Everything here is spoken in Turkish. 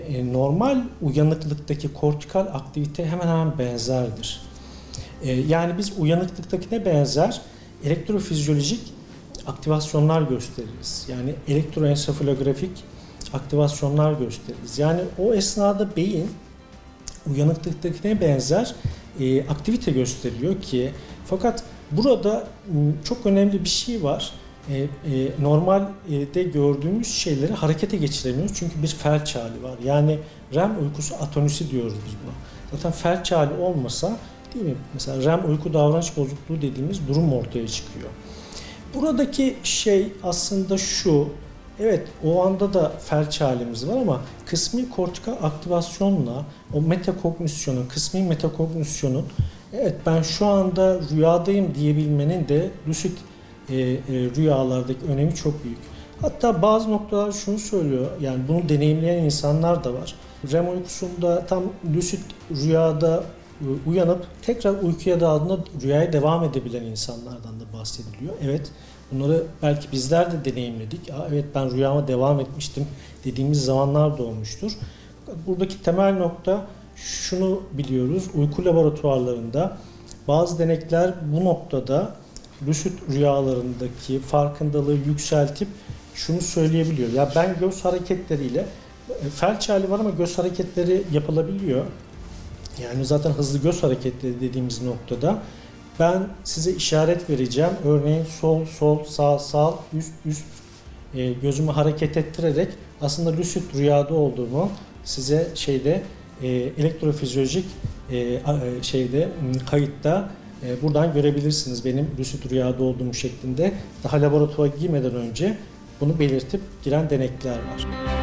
normal uyanıklıktaki kortikal aktivite hemen hemen benzerdir. Yani biz uyanıklıktakine benzer elektrofizyolojik aktivasyonlar gösteririz. Yani elektroensefalografik aktivasyonlar gösteririz. Yani o esnada beyin uyanıklıktakine benzer aktivite gösteriyor ki, fakat burada çok önemli bir şey var. Normalde gördüğümüz şeyleri harekete geçiremiyoruz çünkü bir felç hali var. Yani REM uykusu atonisi diyoruz biz buna. Zaten felç hali olmasa, değil mi? Mesela REM uyku davranış bozukluğu dediğimiz durum ortaya çıkıyor. Buradaki şey aslında şu, evet o anda da felç halimiz var ama kısmi kortikal aktivasyonla o metakognisyonun, kısmi metakognisyonun evet ben şu anda rüyadayım diyebilmenin de lucid rüyalardaki önemi çok büyük. Hatta bazı noktalar şunu söylüyor, yani bunu deneyimleyen insanlar da var. REM uykusunda tam lucid rüyada uyanıp tekrar uykuya daldığında rüyaya devam edebilen insanlardan da bahsediliyor. Evet, bunları belki bizler de deneyimledik. Evet ben rüyama devam etmiştim dediğimiz zamanlar da olmuştur. Buradaki temel nokta şunu biliyoruz. Uyku laboratuvarlarında bazı denekler bu noktada lucid rüyalarındaki farkındalığı yükseltip şunu söyleyebiliyor. Ya ben göz hareketleriyle, felç hali var ama göz hareketleri yapılabiliyor. Yani zaten hızlı göz hareketleri dediğimiz noktada ben size işaret vereceğim. Örneğin sol sol, sağ sağ, üst üst gözümü hareket ettirerek aslında lucid rüyada olduğumu size elektrofizyolojik kayıtta buradan görebilirsiniz. Benim lucid rüyada olduğum şeklinde daha laboratuvara girmeden önce bunu belirtip giren denekler var.